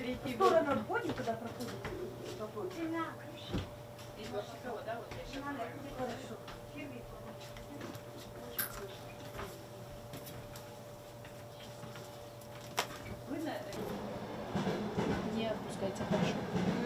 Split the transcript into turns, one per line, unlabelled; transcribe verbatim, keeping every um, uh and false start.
третий
В
год.
сторону отходим, когда проходим.
Из Большакова, да, вот я сейчас.
Хорошо.